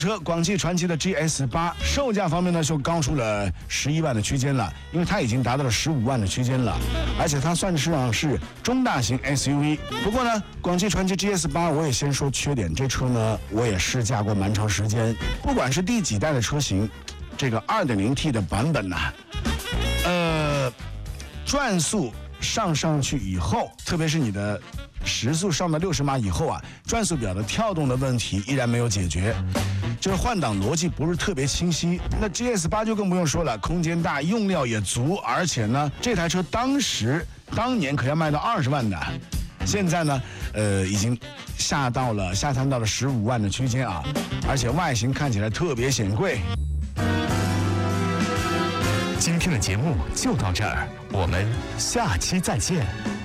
车广汽传祺的 GS8 售价方面呢，就高出了11万的区间了，因为它已经达到了15万的区间了，而且它算上是中大型 SUV。不过呢，广汽传祺 GS8 我也先说缺点，这车呢我也试驾过蛮长时间，不管是第几代的车型，这个 2.0T 的版本呢，转速上去以后，特别是你的时速上到60码以后啊，转速表的跳动的问题依然没有解决，就是换挡逻辑不是特别清晰。那 GS8 就更不用说了，空间大，用料也足，而且呢，这台车当年可要卖到20万的，现在呢，已经下探到了15万的区间啊，而且外形看起来特别显贵。 今天的节目就到这儿，我们下期再见。